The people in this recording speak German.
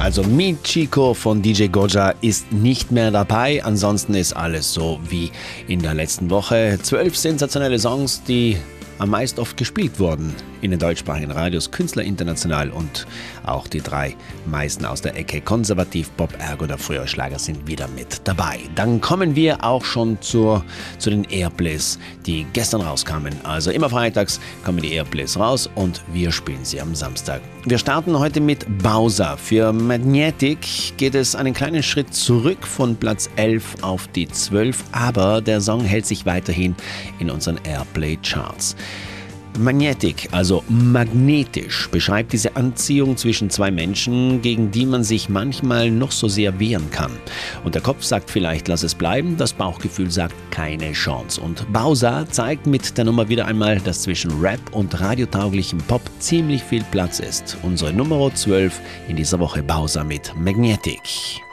Also Michiko von DJ Goja ist nicht mehr dabei. Ansonsten ist alles so wie in der letzten Woche. 12 sensationelle Songs, die am meist oft gespielt wurden in den deutschsprachigen Radios, Künstler international und auch die 3 meisten aus der Ecke Konservativ, Pop, Ergo oder früher Schlager sind wieder mit dabei. Dann kommen wir auch schon zu den Airplays, die gestern rauskamen. Also immer freitags kommen die Airplays raus und wir spielen sie am Samstag. Wir starten heute mit Bowser. Für Magnetic geht es einen kleinen Schritt zurück von Platz 11 auf die 12, aber der Song hält sich weiterhin in unseren Airplay-Charts. Magnetic, also magnetisch, beschreibt diese Anziehung zwischen 2 Menschen, gegen die man sich manchmal noch so sehr wehren kann. Und der Kopf sagt vielleicht, lass es bleiben, das Bauchgefühl sagt, keine Chance. Und Bowser zeigt mit der Nummer wieder einmal, dass zwischen Rap und radiotauglichem Pop ziemlich viel Platz ist. Unsere Nummer 12 in dieser Woche, Bowser mit Magnetic.